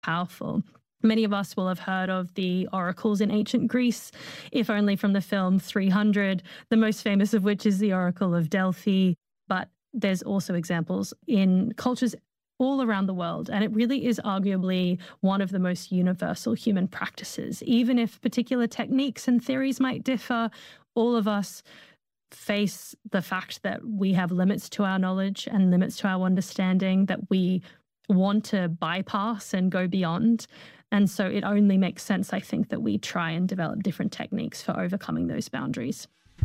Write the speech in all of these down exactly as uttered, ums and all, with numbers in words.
powerful. Many of us will have heard of the oracles in ancient Greece, if only from the film three hundred, the most famous of which is the Oracle of Delphi. But there's also examples in cultures all around the world. And it really is arguably one of the most universal human practices. Even if particular techniques and theories might differ, all of us face the fact that we have limits to our knowledge and limits to our understanding that we want to bypass and go beyond. And so it only makes sense, I think, that we try and develop different techniques for overcoming those boundaries.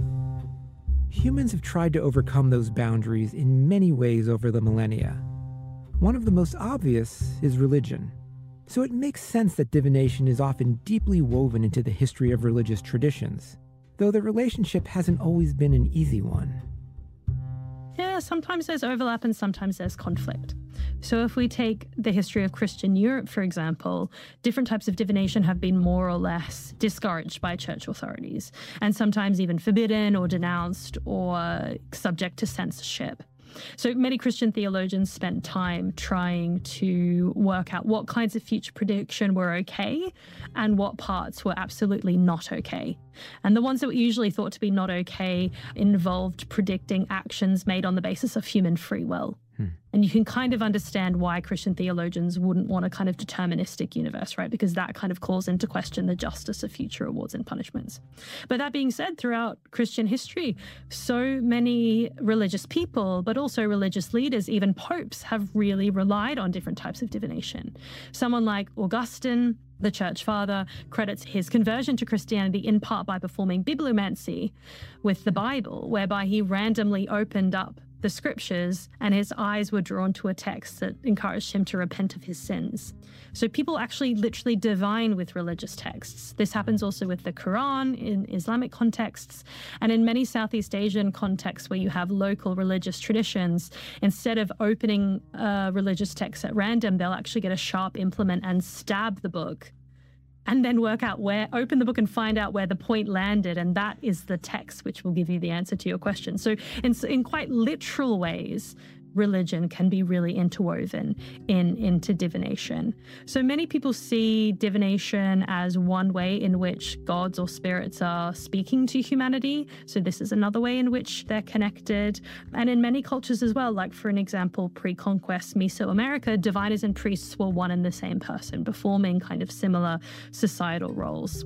Humans have tried to overcome those boundaries in many ways over the millennia. One of the most obvious is religion. So it makes sense that divination is often deeply woven into the history of religious traditions, though the relationship hasn't always been an easy one. Yeah, sometimes there's overlap and sometimes there's conflict. So if we take the history of Christian Europe, for example, different types of divination have been more or less discouraged by church authorities, and sometimes even forbidden or denounced or subject to censorship. So many Christian theologians spent time trying to work out what kinds of future prediction were okay and what parts were absolutely not okay. And the ones that were usually thought to be not okay involved predicting actions made on the basis of human free will. Hmm. And you can kind of understand why Christian theologians wouldn't want a kind of deterministic universe, right? Because that kind of calls into question the justice of future rewards and punishments. But that being said, throughout Christian history, so many religious people, but also religious leaders, even popes, have really relied on different types of divination. Someone like Augustine, the church father, credits his conversion to Christianity in part by performing bibliomancy with the Bible, whereby he randomly opened up the scriptures and his eyes were drawn to a text that encouraged him to repent of his sins. So people actually literally divine with religious texts. This happens also with the Quran in Islamic contexts, and in many Southeast Asian contexts where you have local religious traditions, instead of opening a religious text at random, they'll actually get a sharp implement and stab the book and then work out where, open the book and find out where the point landed. And that is the text which will give you the answer to your question. So in, in quite literal ways, religion can be really interwoven in into divination. So many people see divination as one way in which gods or spirits are speaking to humanity. So this is another way in which they're connected. And in many cultures as well, like for an example, pre-conquest Mesoamerica, diviners and priests were one and the same person, performing kind of similar societal roles.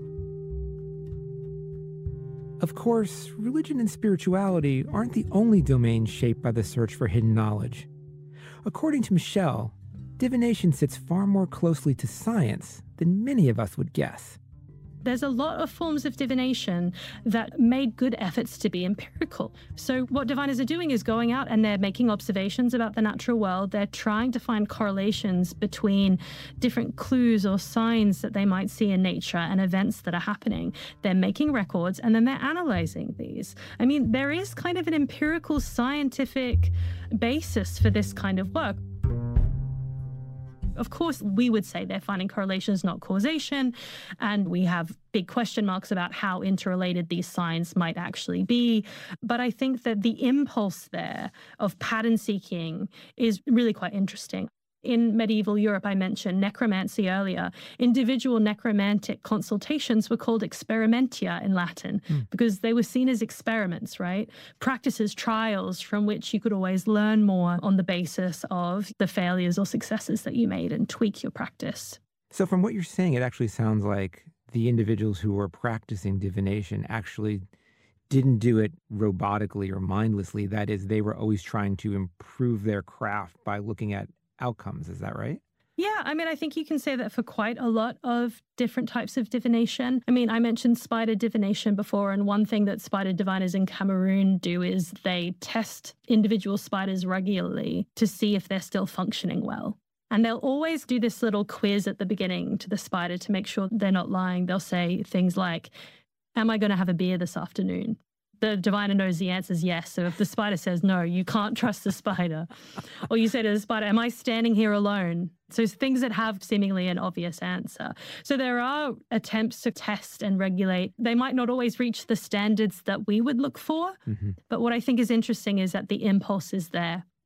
Of course, religion and spirituality aren't the only domains shaped by the search for hidden knowledge. According to Michelle, divination sits far more closely to science than many of us would guess. There's a lot of forms of divination that made good efforts to be empirical. So what diviners are doing is going out and they're making observations about the natural world. They're trying to find correlations between different clues or signs that they might see in nature and events that are happening. They're making records and then they're analyzing these. I mean, there is kind of an empirical scientific basis for this kind of work. Of course, we would say they're finding correlations, not causation, and we have big question marks about how interrelated these signs might actually be. But I think that the impulse there of pattern seeking is really quite interesting. In medieval Europe, I mentioned necromancy earlier. Individual necromantic consultations were called experimentia in Latin mm. because they were seen as experiments, right? Practices, trials from which you could always learn more on the basis of the failures or successes that you made and tweak your practice. So from what you're saying, it actually sounds like the individuals who were practicing divination actually didn't do it robotically or mindlessly. That is, they were always trying to improve their craft by looking at outcomes. Is that right? Yeah, I mean, I think you can say that for quite a lot of different types of divination. I mean, I mentioned spider divination before, and one thing that spider diviners in Cameroon do is they test individual spiders regularly to see if they're still functioning well. And they'll always do this little quiz at the beginning to the spider to make sure they're not lying. They'll say things like, am I going to have a beer this afternoon? The diviner knows the answer is yes. So if the spider says no, you can't trust the spider. Or you say to the spider, am I standing here alone? So things that have seemingly an obvious answer. So there are attempts to test and regulate. They might not always reach the standards that we would look for. Mm-hmm. But what I think is interesting is that the impulse is there.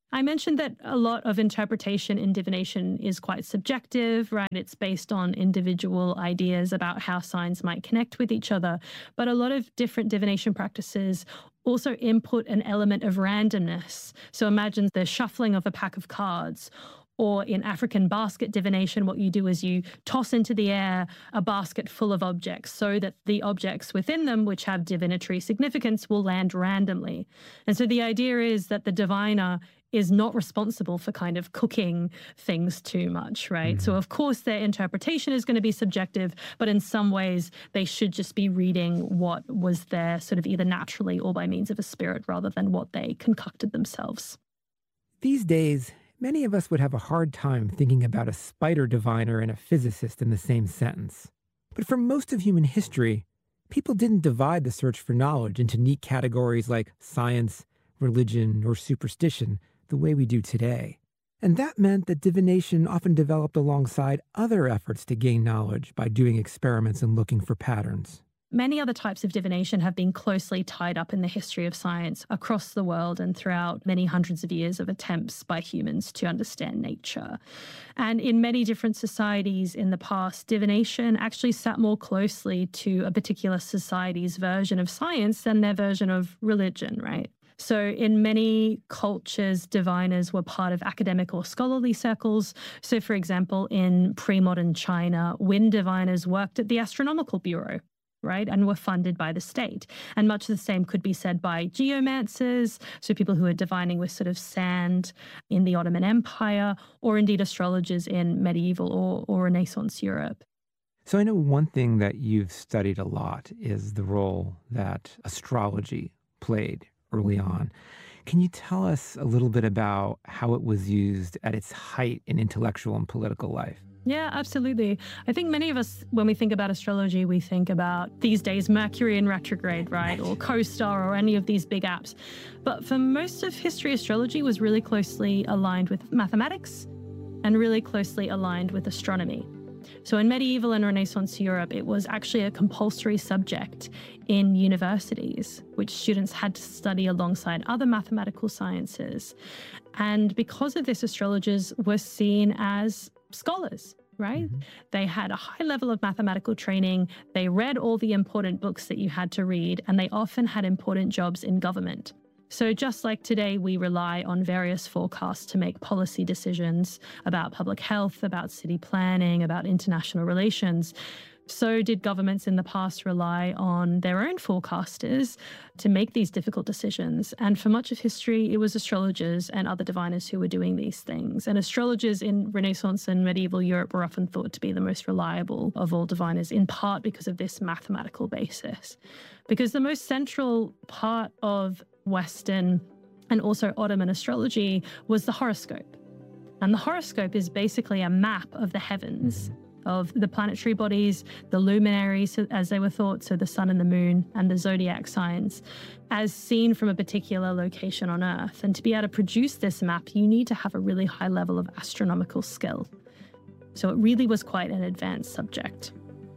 I mentioned that a lot of interpretation in divination is quite subjective, right? It's based on individual ideas about how signs might connect with each other. But a lot of different divination practices also input an element of randomness. So imagine the shuffling of a pack of cards. Or in African basket divination, what you do is you toss into the air a basket full of objects so that the objects within them, which have divinatory significance, will land randomly. And so the idea is that the diviner is not responsible for kind of cooking things too much, right? Mm-hmm. So of course their interpretation is going to be subjective, but in some ways they should just be reading what was there sort of either naturally or by means of a spirit rather than what they concocted themselves. These days, many of us would have a hard time thinking about a spider diviner and a physicist in the same sentence. But for most of human history, people didn't divide the search for knowledge into neat categories like science, religion, or superstition the way we do today. And that meant that divination often developed alongside other efforts to gain knowledge by doing experiments and looking for patterns. Many other types of divination have been closely tied up in the history of science across the world and throughout many hundreds of years of attempts by humans to understand nature. And in many different societies in the past, divination actually sat more closely to a particular society's version of science than their version of religion, right? So in many cultures, diviners were part of academic or scholarly circles. So for example, in pre-modern China, wind diviners worked at the Astronomical Bureau, right, and were funded by the state. And much the same could be said by geomancers, so people who are divining with sort of sand in the Ottoman Empire, or indeed astrologers in medieval or, or Renaissance Europe. So I know one thing that you've studied a lot is the role that astrology played early on. Can you tell us a little bit about how it was used at its height in intellectual and political life? Yeah, absolutely. I think many of us, when we think about astrology, we think about these days Mercury in retrograde, right? Or CoStar or any of these big apps. But for most of history, astrology was really closely aligned with mathematics and really closely aligned with astronomy. So in medieval and Renaissance Europe, it was actually a compulsory subject in universities, which students had to study alongside other mathematical sciences. And because of this, astrologers were seen as scholars, right? Mm-hmm. They had a high level of mathematical training. They read all the important books that you had to read, and they often had important jobs in government. So just like today, we rely on various forecasts to make policy decisions about public health, about city planning, about international relations. So did governments in the past rely on their own forecasters to make these difficult decisions. And for much of history, it was astrologers and other diviners who were doing these things. And astrologers in Renaissance and medieval Europe were often thought to be the most reliable of all diviners, in part because of this mathematical basis. Because the most central part of Western and also Ottoman astrology was the horoscope. And the horoscope is basically a map of the heavens, of the planetary bodies, the luminaries, as they were thought, so the sun and the moon, and the zodiac signs, as seen from a particular location on Earth. And to be able to produce this map, you need to have a really high level of astronomical skill. So it really was quite an advanced subject.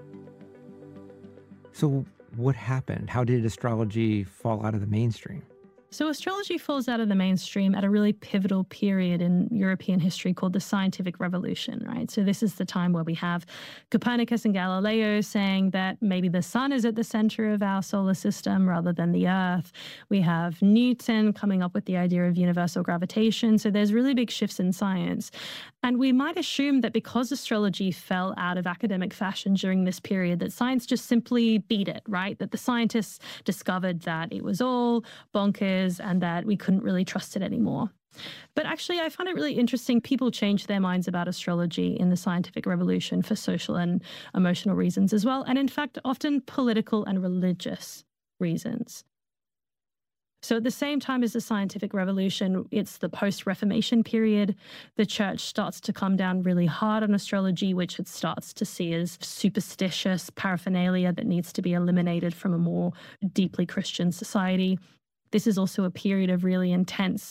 So what happened? How did astrology fall out of the mainstream? So astrology falls out of the mainstream at a really pivotal period in European history called the Scientific Revolution, right? So this is the time where we have Copernicus and Galileo saying that maybe the sun is at the center of our solar system rather than the Earth. We have Newton coming up with the idea of universal gravitation. So there's really big shifts in science. And we might assume that because astrology fell out of academic fashion during this period, that science just simply beat it, right? That the scientists discovered that it was all bonkers and that we couldn't really trust it anymore. But actually, I find it really interesting. People changed their minds about astrology in the scientific revolution for social and emotional reasons as well. And in fact, often political and religious reasons. So at the same time as the scientific revolution, it's the post-Reformation period. The church starts to come down really hard on astrology, which it starts to see as superstitious paraphernalia that needs to be eliminated from a more deeply Christian society. This is also a period of really intense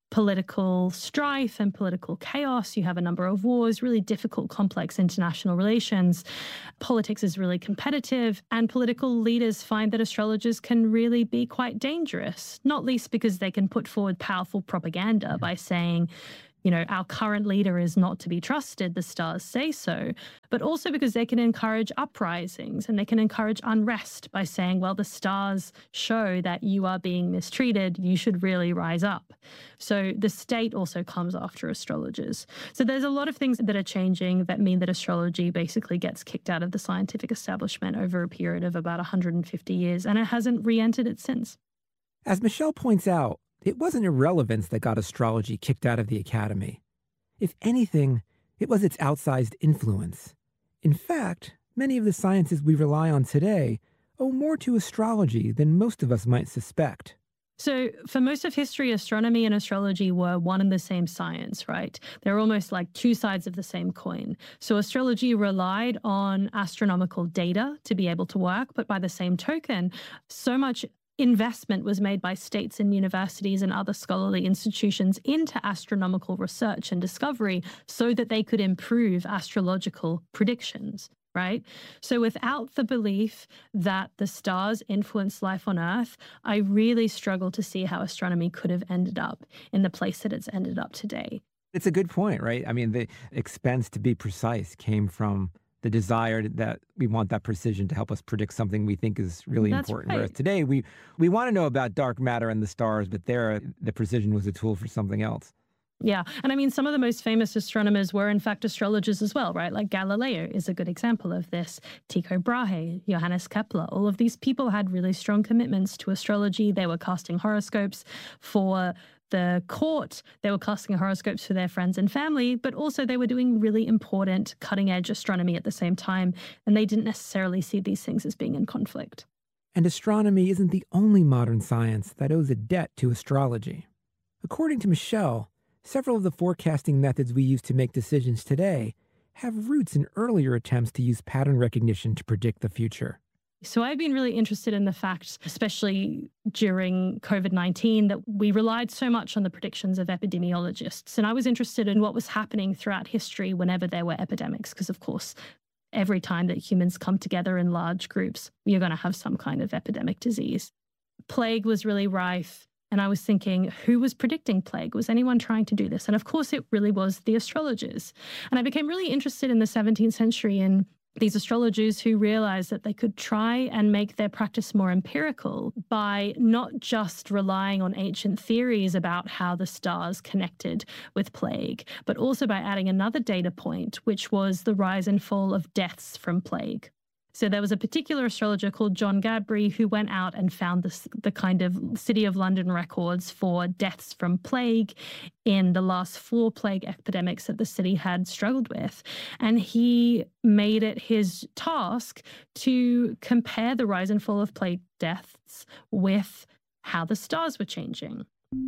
political strife and political chaos. You have a number of wars, really difficult, complex international relations. Politics is really competitive, and political leaders find that astrologers can really be quite dangerous, not least because they can put forward powerful propaganda by saying, you know, our current leader is not to be trusted, the stars say so, but also because they can encourage uprisings and they can encourage unrest by saying, well, the stars show that you are being mistreated, you should really rise up. So the state also comes after astrologers. So there's a lot of things that are changing that mean that astrology basically gets kicked out of the scientific establishment over a period of about one hundred fifty years, and it hasn't re-entered it since. As Michelle points out, it wasn't irrelevance that got astrology kicked out of the academy. If anything, it was its outsized influence. In fact, many of the sciences we rely on today owe more to astrology than most of us might suspect. So for most of history, astronomy and astrology were one and the same science, right? They're almost like two sides of the same coin. So astrology relied on astronomical data to be able to work, but by the same token, so much investment was made by states and universities and other scholarly institutions into astronomical research and discovery so that they could improve astrological predictions, right? So without the belief that the stars influence life on Earth, I really struggle to see how astronomy could have ended up in the place that it's ended up today. It's a good point, right? I mean, the expense to be precise came from the desire that we want that precision to help us predict something we think is really That's important. right. Whereas today, we, we want to know about dark matter and the stars, but there, the precision was a tool for something else. Yeah. And I mean, some of the most famous astronomers were, in fact, astrologers as well, right? Like Galileo is a good example of this. Tycho Brahe, Johannes Kepler, all of these people had really strong commitments to astrology. They were casting horoscopes for the court, they were casting horoscopes for their friends and family, but also they were doing really important cutting-edge astronomy at the same time, and they didn't necessarily see these things as being in conflict. And astronomy isn't the only modern science that owes a debt to astrology. According to Michelle, several of the forecasting methods we use to make decisions today have roots in earlier attempts to use pattern recognition to predict the future. So I've been really interested in the fact, especially during COVID nineteen, that we relied so much on the predictions of epidemiologists. And I was interested in what was happening throughout history whenever there were epidemics, because of course, every time that humans come together in large groups, you're going to have some kind of epidemic disease. Plague was really rife. And I was thinking, who was predicting plague? Was anyone trying to do this? And of course, it really was the astrologers. And I became really interested in the seventeenth century in these astrologers who realized that they could try and make their practice more empirical by not just relying on ancient theories about how the stars connected with plague, but also by adding another data point, which was the rise and fall of deaths from plague. So there was a particular astrologer called John Gadbury who went out and found this, the kind of City of London records for deaths from plague in the last four plague epidemics that the city had struggled with. And he made it his task to compare the rise and fall of plague deaths with how the stars were changing.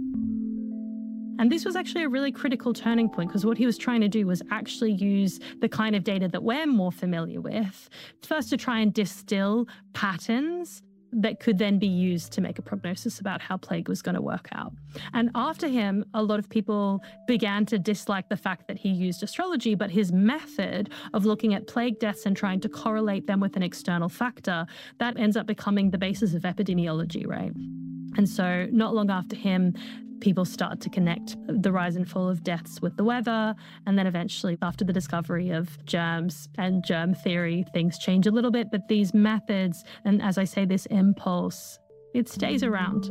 And this was actually a really critical turning point, because what he was trying to do was actually use the kind of data that we're more familiar with, first to try and distill patterns that could then be used to make a prognosis about how plague was going to work out. And after him, a lot of people began to dislike the fact that he used astrology, but his method of looking at plague deaths and trying to correlate them with an external factor, that ends up becoming the basis of epidemiology, right? And so not long after him, people start to connect the rise and fall of deaths with the weather. And then eventually, after the discovery of germs and germ theory, things change a little bit. But these methods, and as I say, this impulse, it stays around.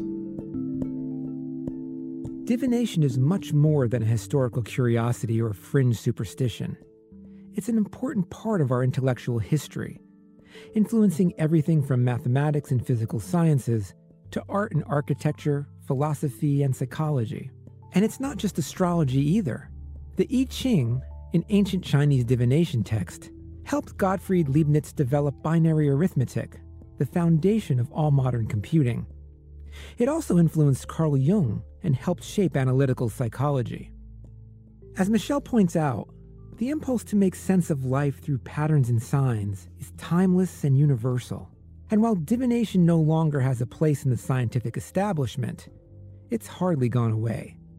Divination is much more than a historical curiosity or fringe superstition. It's an important part of our intellectual history, influencing everything from mathematics and physical sciences to art and architecture, philosophy, and psychology. And it's not just astrology either. The I Ching, an ancient Chinese divination text, helped Gottfried Leibniz develop binary arithmetic, the foundation of all modern computing. It also influenced Carl Jung and helped shape analytical psychology. As Michelle points out, the impulse to make sense of life through patterns and signs is timeless and universal. And while divination no longer has a place in the scientific establishment, it's hardly gone away.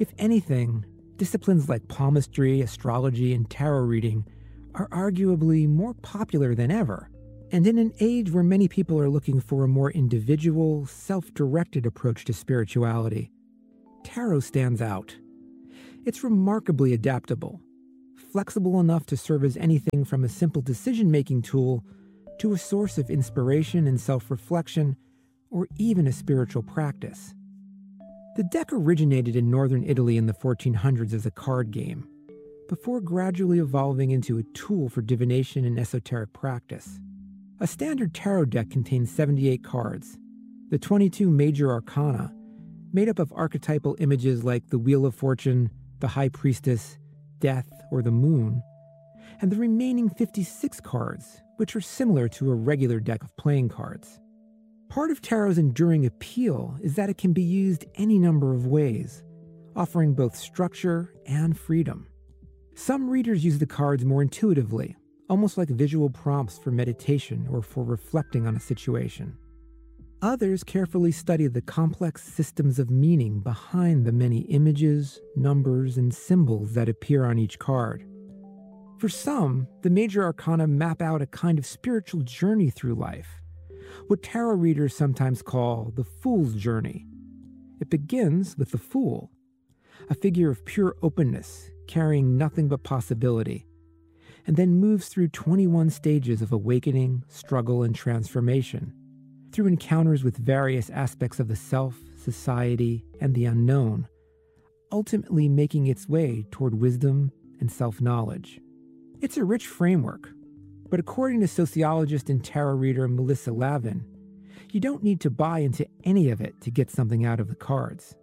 If anything, disciplines like palmistry, astrology, and tarot reading are arguably more popular than ever. And in an age where many people are looking for a more individual, self-directed approach to spirituality, tarot stands out. It's remarkably adaptable, flexible enough to serve as anything from a simple decision-making tool to a source of inspiration and self-reflection, or even a spiritual practice. The deck originated in northern Italy in the fourteen hundreds as a card game, before gradually evolving into a tool for divination and esoteric practice. A standard tarot deck contains seventy-eight cards, the twenty-two major arcana, made up of archetypal images like the Wheel of Fortune, the High Priestess, Death, or the Moon, and the remaining fifty-six cards, which are similar to a regular deck of playing cards. Part of tarot's enduring appeal is that it can be used any number of ways, offering both structure and freedom. Some readers use the cards more intuitively, almost like visual prompts for meditation or for reflecting on a situation. Others carefully study the complex systems of meaning behind the many images, numbers, and symbols that appear on each card. For some, the major arcana map out a kind of spiritual journey through life, what tarot readers sometimes call the Fool's Journey. It begins with the Fool, a figure of pure openness, carrying nothing but possibility, and then moves through twenty-one stages of awakening, struggle, and transformation, through encounters with various aspects of the self, society, and the unknown, ultimately making its way toward wisdom and self-knowledge. It's a rich framework, but according to sociologist and tarot reader Melissa Lavin, you don't need to buy into any of it to get something out of the cards.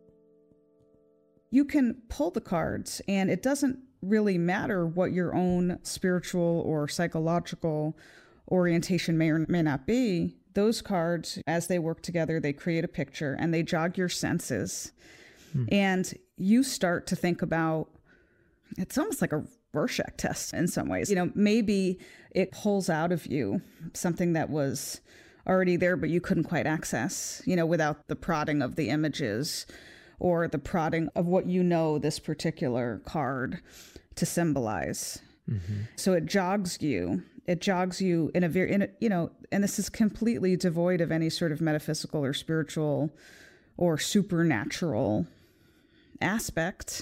You can pull the cards, and it doesn't really matter what your own spiritual or psychological orientation may or may not be. Those cards, as they work together, they create a picture and they jog your senses. Hmm. And you start to think about, it's almost like a Rorschach test in some ways. You know, maybe it pulls out of you something that was already there, but you couldn't quite access, you know, without the prodding of the images or the prodding of what you know this particular card to symbolize. Mm-hmm. So it jogs you. It jogs you in a very, in a, you know, and this is completely devoid of any sort of metaphysical or spiritual or supernatural aspect.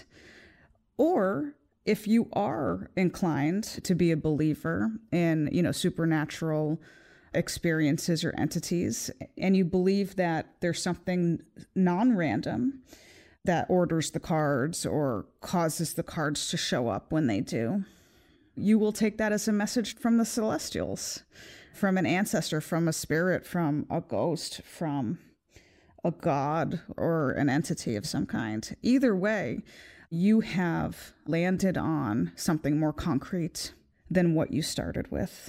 Or if you are inclined to be a believer in, you know, supernatural experiences or entities, and you believe that there's something non-random that orders the cards or causes the cards to show up when they do, you will take that as a message from the celestials, from an ancestor, from a spirit, from a ghost, from a god or an entity of some kind. Either way, you have landed on something more concrete than what you started with.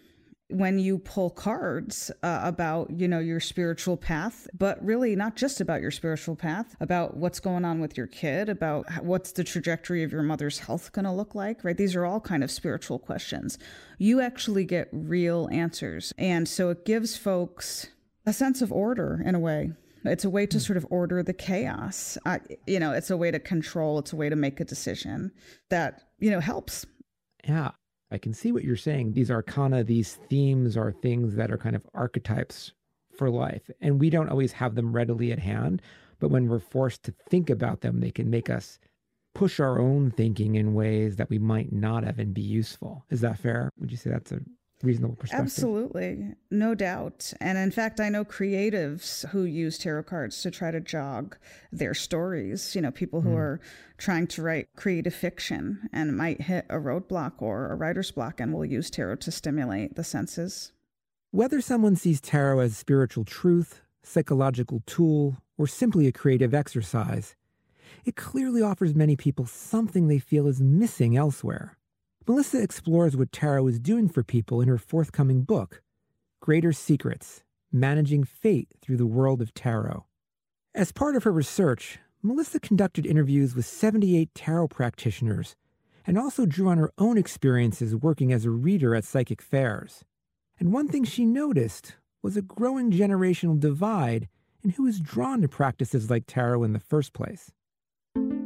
When you pull cards uh, about, you know, your spiritual path, but really not just about your spiritual path, about what's going on with your kid, about what's the trajectory of your mother's health going to look like, right? These are all kind of spiritual questions. You actually get real answers. And so it gives folks a sense of order in a way. It's a way to sort of order the chaos. Uh, you know, it's a way to control. It's a way to make a decision that, you know, helps. Yeah. I can see what you're saying. These arcana, these themes are things that are kind of archetypes for life. And we don't always have them readily at hand. But when we're forced to think about them, they can make us push our own thinking in ways that we might not have and be useful. Is that fair? Would you say that's a reasonable perspective? Absolutely. No doubt. And in fact, I know creatives who use tarot cards to try to jog their stories, you know, people who mm. are trying to write creative fiction and might hit a roadblock or a writer's block and will use tarot to stimulate the senses. Whether someone sees tarot as spiritual truth, psychological tool, or simply a creative exercise, it clearly offers many people something they feel is missing elsewhere. Melissa explores what tarot is doing for people in her forthcoming book, Greater Secrets: Managing Fate Through the World of Tarot. As part of her research, Melissa conducted interviews with seventy-eight tarot practitioners and also drew on her own experiences working as a reader at psychic fairs. And one thing she noticed was a growing generational divide in who is drawn to practices like tarot in the first place.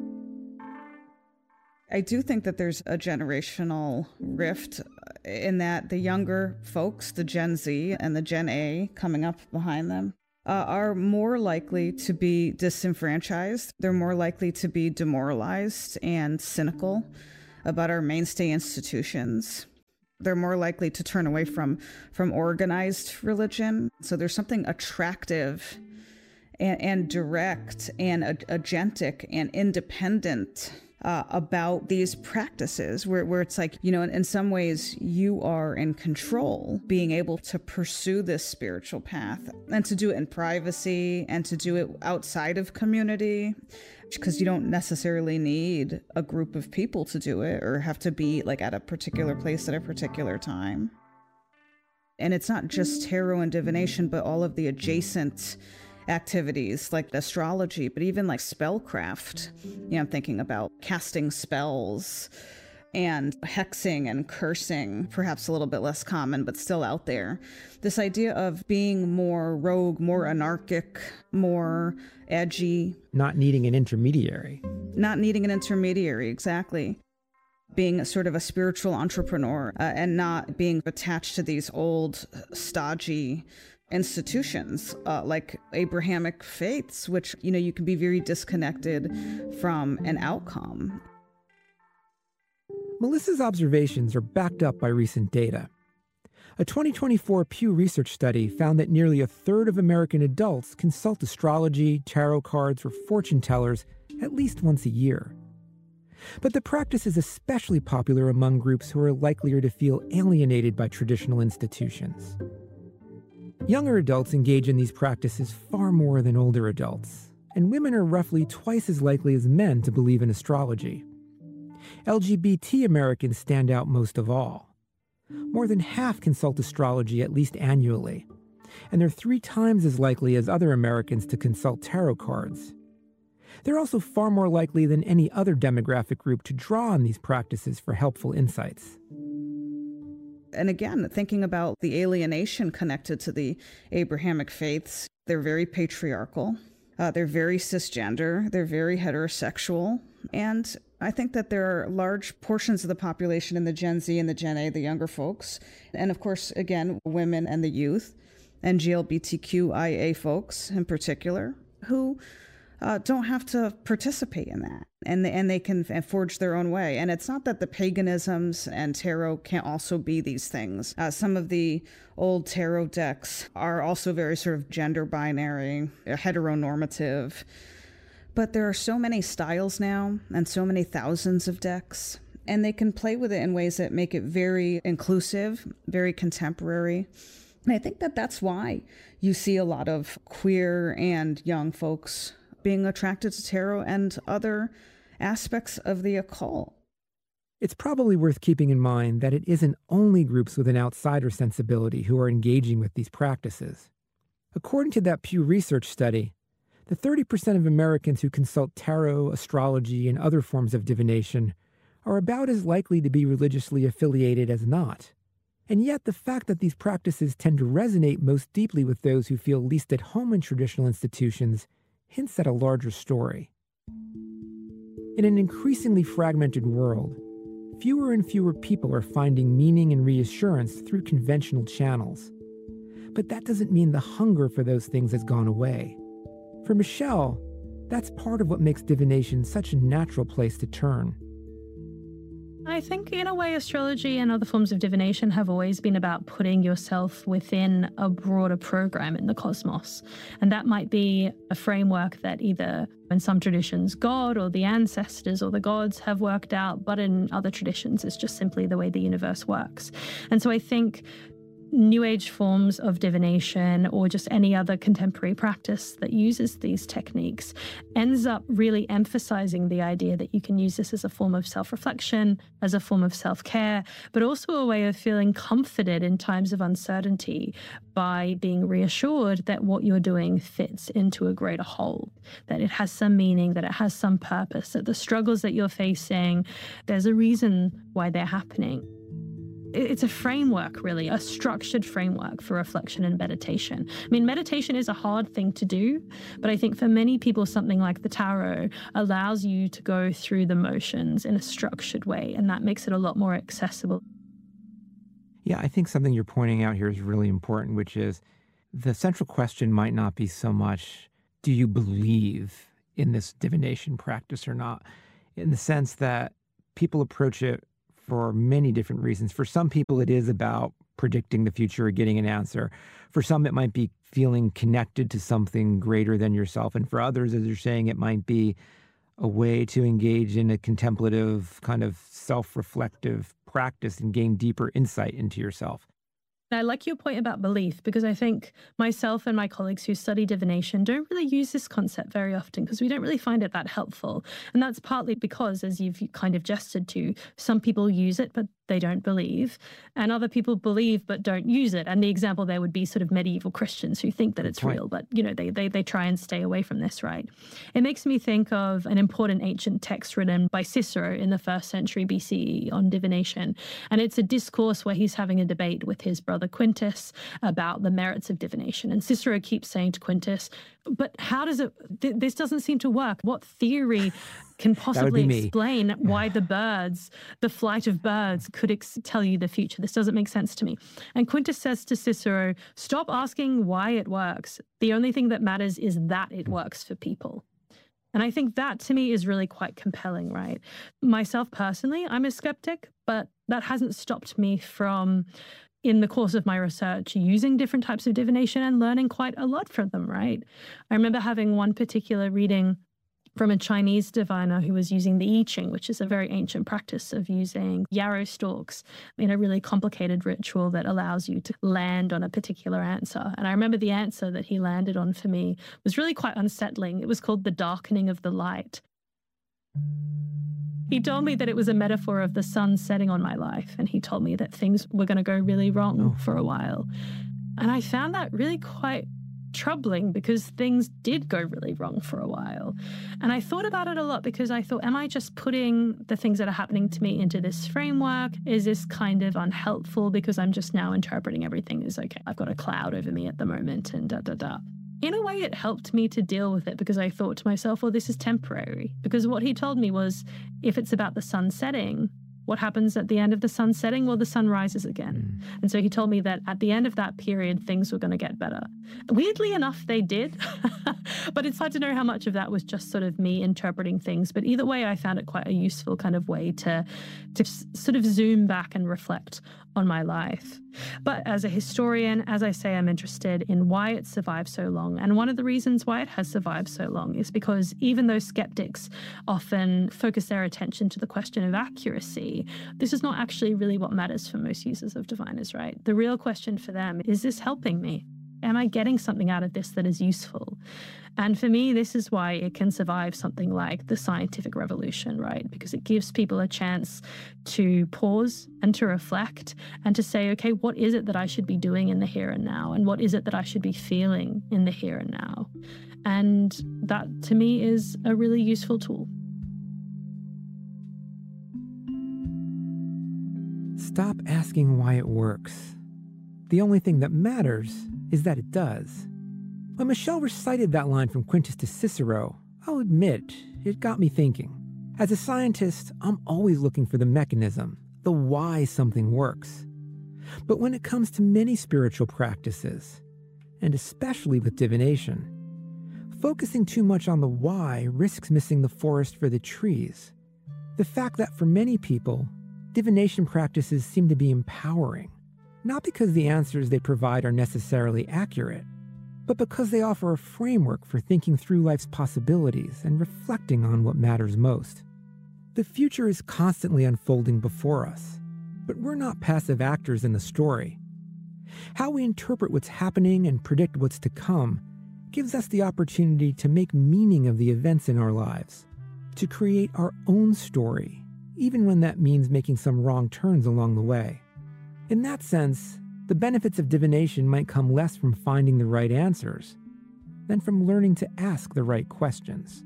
I do think that there's a generational rift in that the younger folks, the Gen Z and the Gen A coming up behind them, uh, are more likely to be disenfranchised. They're more likely to be demoralized and cynical about our mainstay institutions. They're more likely to turn away from, from organized religion. So there's something attractive and, and direct and ag- agentic and independent Uh, about these practices where, where it's like, you know, in, in some ways you are in control, being able to pursue this spiritual path and to do it in privacy and to do it outside of community, because you don't necessarily need a group of people to do it or have to be like at a particular place at a particular time. And it's not just tarot and divination, but all of the adjacent activities like astrology, but even like spellcraft. You know, I'm thinking about casting spells and hexing and cursing, perhaps a little bit less common, but still out there. This idea of being more rogue, more anarchic, more edgy. Not needing an intermediary. Not needing an intermediary, exactly. Being a sort of a spiritual entrepreneur uh, and not being attached to these old, stodgy institutions uh, like Abrahamic faiths, which, you know, you can be very disconnected from an outcome. Melissa's observations are backed up by recent data. A twenty twenty-four Pew Research study found that nearly a third of American adults consult astrology, tarot cards, or fortune tellers at least once a year. But the practice is especially popular among groups who are likelier to feel alienated by traditional institutions. Younger adults engage in these practices far more than older adults, and women are roughly twice as likely as men to believe in astrology. L G B T Americans stand out most of all. More than half consult astrology at least annually, and they're three times as likely as other Americans to consult tarot cards. They're also far more likely than any other demographic group to draw on these practices for helpful insights. And again, thinking about the alienation connected to the Abrahamic faiths, they're very patriarchal, uh, they're very cisgender, they're very heterosexual. And I think that there are large portions of the population in the Gen Z and the Gen A, the younger folks, and of course, again, women and the youth, and L G B T Q I A folks in particular, who Uh, don't have to participate in that, and they, and they can forge their own way. And it's not that the paganisms and tarot can't also be these things. Uh, some of the old tarot decks are also very sort of gender binary, heteronormative. But there are so many styles now and so many thousands of decks, and they can play with it in ways that make it very inclusive, very contemporary. And I think that that's why you see a lot of queer and young folks being attracted to tarot and other aspects of the occult. It's probably worth keeping in mind that it isn't only groups with an outsider sensibility who are engaging with these practices. According to that Pew Research study, the thirty percent of Americans who consult tarot, astrology, and other forms of divination are about as likely to be religiously affiliated as not. And yet the fact that these practices tend to resonate most deeply with those who feel least at home in traditional institutions hints at a larger story. In an increasingly fragmented world, fewer and fewer people are finding meaning and reassurance through conventional channels. But that doesn't mean the hunger for those things has gone away. For Michelle, that's part of what makes divination such a natural place to turn. I think, in a way, astrology and other forms of divination have always been about putting yourself within a broader program in the cosmos. And that might be a framework that either, in some traditions, God or the ancestors or the gods have worked out, but in other traditions, it's just simply the way the universe works. And so I think New Age forms of divination or just any other contemporary practice that uses these techniques ends up really emphasizing the idea that you can use this as a form of self-reflection, as a form of self-care, but also a way of feeling comforted in times of uncertainty by being reassured that what you're doing fits into a greater whole, that it has some meaning, that it has some purpose, that the struggles that you're facing, there's a reason why they're happening. It's a framework, really, a structured framework for reflection and meditation. I mean, meditation is a hard thing to do, but I think for many people, something like the tarot allows you to go through the motions in a structured way, and that makes it a lot more accessible. Yeah, I think something you're pointing out here is really important, which is the central question might not be so much, do you believe in this divination practice or not? In the sense that people approach it for many different reasons. For some people, it is about predicting the future or getting an answer. For some, it might be feeling connected to something greater than yourself. And for others, as you're saying, it might be a way to engage in a contemplative, kind of self-reflective practice and gain deeper insight into yourself. I like your point about belief, because I think myself and my colleagues who study divination don't really use this concept very often because we don't really find it that helpful. And that's partly because, as you've kind of gestured to, some people use it, but they don't believe, and other people believe but don't use it. And the example there would be sort of medieval Christians who think that it's Right. real, but you know they, they they try and stay away from this, right? It makes me think of an important ancient text written by Cicero in the first century B C E on divination, and it's a discourse where he's having a debate with his brother Quintus about the merits of divination. And Cicero keeps saying to Quintus, "But how does it? Th- this doesn't seem to work. What theory can possibly explain why the birds, the flight of birds, could ex- tell you the future? This doesn't make sense to me." And Quintus says to Cicero, "Stop asking why it works. The only thing that matters is that it works for people." And I think that to me is really quite compelling, right? Myself personally, I'm a skeptic, but that hasn't stopped me from, in the course of my research, using different types of divination and learning quite a lot from them, right? I remember having one particular reading from a Chinese diviner who was using the I Ching, which is a very ancient practice of using yarrow stalks in a really complicated ritual that allows you to land on a particular answer. And I remember the answer that he landed on for me was really quite unsettling. It was called the darkening of the light. He told me that it was a metaphor of the sun setting on my life, and he told me that things were going to go really wrong Oh. for a while. And I found that really quite troubling because things did go really wrong for a while. And I thought about it a lot because I thought, am I just putting the things that are happening to me into this framework? Is this kind of unhelpful because I'm just now interpreting everything as, okay, I've got a cloud over me at the moment and da da da. In a way, it helped me to deal with it because I thought to myself, well, this is temporary. Because what he told me was, if it's about the sun setting, what happens at the end of the sun setting? Well, the sun rises again. Mm. And so he told me that at the end of that period, things were going to get better. Weirdly enough, they did. But it's hard to know how much of that was just sort of me interpreting things. But either way, I found it quite a useful kind of way to, to s- sort of zoom back and reflect on my life. But as a historian, as I say, I'm interested in why it survived so long. And one of the reasons why it has survived so long is because even though skeptics often focus their attention to the question of accuracy, this is not actually really what matters for most users of diviners, right? The real question for them is, this helping me? Am I getting something out of this that is useful? And for me, this is why it can survive something like the scientific revolution, right? Because it gives people a chance to pause and to reflect and to say, okay, what is it that I should be doing in the here and now? And what is it that I should be feeling in the here and now? And that, to me, is a really useful tool. Stop asking why it works. The only thing that matters is that it does. When Michelle recited that line from Quintus to Cicero, I'll admit, it got me thinking. As a scientist, I'm always looking for the mechanism, the why something works. But when it comes to many spiritual practices, and especially with divination, focusing too much on the why risks missing the forest for the trees. The fact that for many people, divination practices seem to be empowering, not because the answers they provide are necessarily accurate, but because they offer a framework for thinking through life's possibilities and reflecting on what matters most. The future is constantly unfolding before us, but we're not passive actors in the story. How we interpret what's happening and predict what's to come gives us the opportunity to make meaning of the events in our lives, to create our own story, even when that means making some wrong turns along the way. In that sense, the benefits of divination might come less from finding the right answers than from learning to ask the right questions.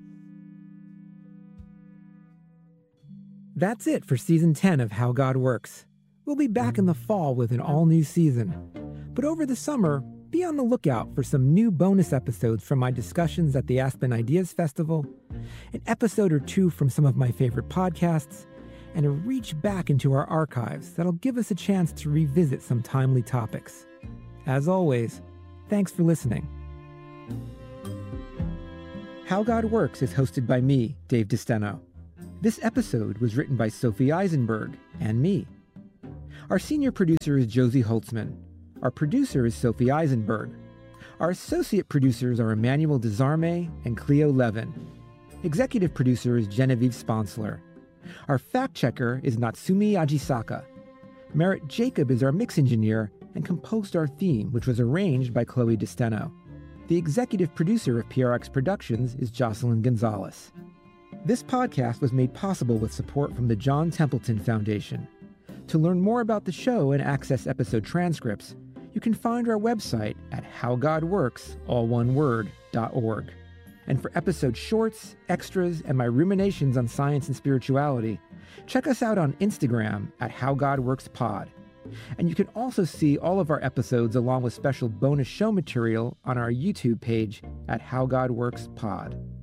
That's it for Season ten of How God Works. We'll be back in the fall with an all-new season. But over the summer, be on the lookout for some new bonus episodes from my discussions at the Aspen Ideas Festival, an episode or two from some of my favorite podcasts, and a reach back into our archives that'll give us a chance to revisit some timely topics. As always, thanks for listening. How God Works is hosted by me, Dave DeSteno. This episode was written by Sophie Eisenberg and me. Our senior producer is Josie Holtzman. Our producer is Sophie Eisenberg. Our associate producers are Emmanuel Desarme and Cleo Levin. Executive producer is Genevieve Sponsler. Our fact checker is Natsumi Ajisaka. Merritt Jacob is our mix engineer and composed our theme, which was arranged by Chloe DeSteno. The executive producer of P R X Productions is Jocelyn Gonzalez. This podcast was made possible with support from the John Templeton Foundation. To learn more about the show and access episode transcripts, you can find our website at how god works, all one word, dot org. And for episode shorts, extras, and my ruminations on science and spirituality, check us out on Instagram at HowGodWorksPod. And you can also see all of our episodes along with special bonus show material on our YouTube page at HowGodWorksPod.